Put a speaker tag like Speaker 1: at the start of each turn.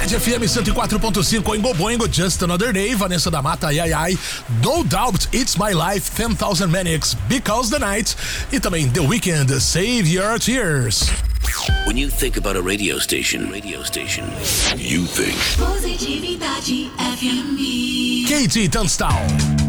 Speaker 1: Tarde FM 104.5 em Boboingo, Just Another Day, Vanessa da Mata, ai ai ai, No Doubt, It's My Life, 10,000 Manics, Because the Night e também The Weeknd, Save Your Tears.
Speaker 2: When you think about a radio station, you think
Speaker 3: Positividade FM.
Speaker 1: Katie Tunstall.